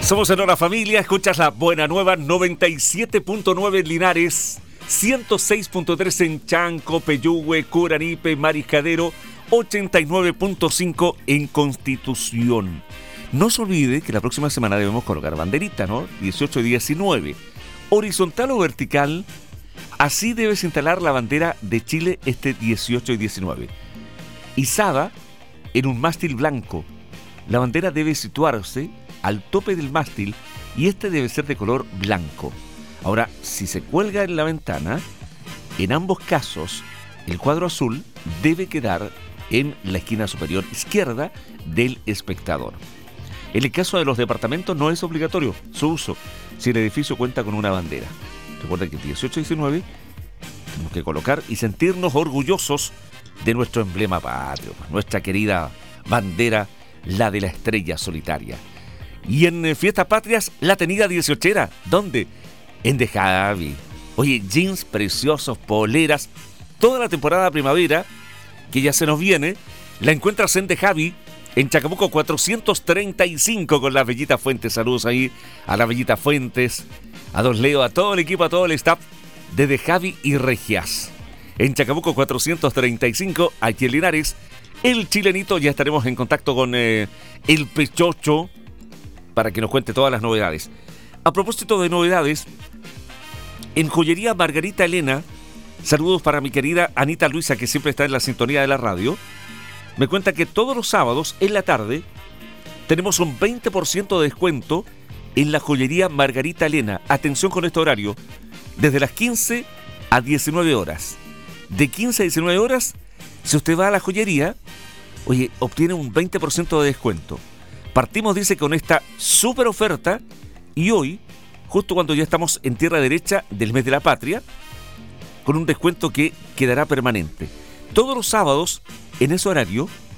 Somos en Hora Familia, escuchas la buena nueva 97.9 en Linares, 106.3 en Chanco, Peyúgue, Curanipe, Mariscadero, 89.5 en Constitución. No se olvide que la próxima semana debemos colocar banderita, ¿no? 18 y 19. Horizontal o vertical, así debes instalar la bandera de Chile este 18 y 19. Izada en un mástil blanco. La bandera debe situarse al tope del mástil y este debe ser de color blanco. Ahora, si se cuelga en la ventana, en ambos casos, el cuadro azul debe quedar en la esquina superior izquierda del espectador. En el caso de los departamentos no es obligatorio su uso si el edificio cuenta con una bandera. Recuerda que 18 y 19 tenemos que colocar y sentirnos orgullosos de nuestro emblema patrio, nuestra querida bandera, la de la estrella solitaria. Y en Fiestas Patrias, la tenida 18era. ¿Dónde? En The Javi. Oye, jeans preciosos, poleras, toda la temporada primavera que ya se nos viene, la encuentras en The Javi, en Chacabuco 435 con la Bellita Fuentes. Saludos ahí a la Bellita Fuentes, a Don Leo, a todo el equipo, a todo el staff de The Javi y Regias. En Chacabuco 435, aquí en Linares, el chilenito. Ya estaremos en contacto con el Pechocho para que nos cuente todas las novedades. A propósito de novedades, en Joyería Margarita Elena, saludos para mi querida Anita Luisa, que siempre está en la sintonía de la radio. Me cuenta que todos los sábados en la tarde tenemos un 20% de descuento en la Joyería Margarita Elena. Atención con este horario, desde las 15 a 19 horas. De 15 a 19 horas, si usted va a la joyería, oye, obtiene un 20% de descuento. Partimos, dice, con esta súper oferta y hoy, justo cuando ya estamos en tierra derecha del mes de la patria, con un descuento que quedará permanente. Todos los sábados, en ese horario,